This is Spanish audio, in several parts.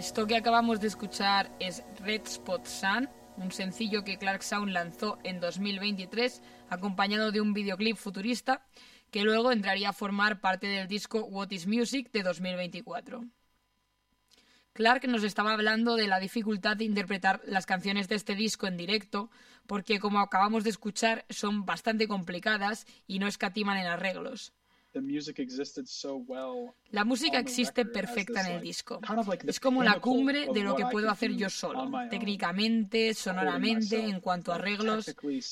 Esto que acabamos de escuchar es Red Spot Sun, un sencillo que Clark Sound lanzó en 2023, acompañado de un videoclip futurista, que luego entraría a formar parte del disco What is Music de 2024. Clark nos estaba hablando de la dificultad de interpretar las canciones de este disco en directo, porque como acabamos de escuchar son bastante complicadas y no escatiman en arreglos. La música existe perfecta en el disco. Es como la cumbre de lo que puedo hacer yo solo, técnicamente, sonoramente, en cuanto a arreglos.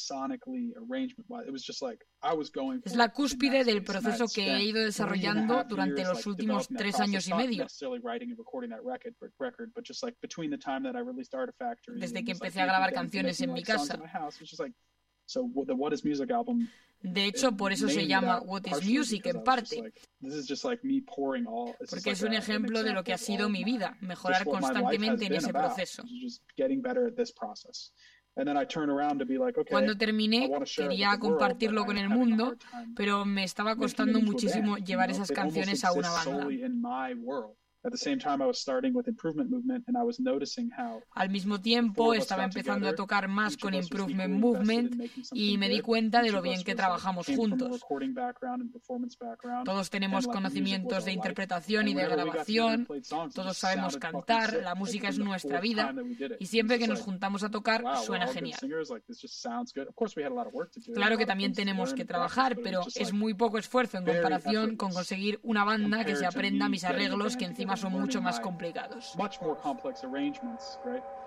Es la cúspide del proceso que he ido desarrollando durante los últimos 3 años y medio. Desde que empecé a grabar canciones en mi casa. De hecho, por eso se llama What is Music en parte, porque es un ejemplo de lo que ha sido mi vida, mejorar constantemente en ese proceso. Cuando terminé, quería compartirlo con el mundo, pero me estaba costando muchísimo llevar esas canciones a una banda. Al mismo tiempo estaba empezando a tocar más con Improvement Movement y me di cuenta de lo bien que trabajamos juntos. Todos tenemos conocimientos de interpretación y de grabación, todos sabemos cantar, la música es nuestra vida y siempre que nos juntamos a tocar suena genial. Claro que también tenemos que trabajar, pero es muy poco esfuerzo en comparación con conseguir una banda que se aprenda mis arreglos, que encima son mucho más complicados.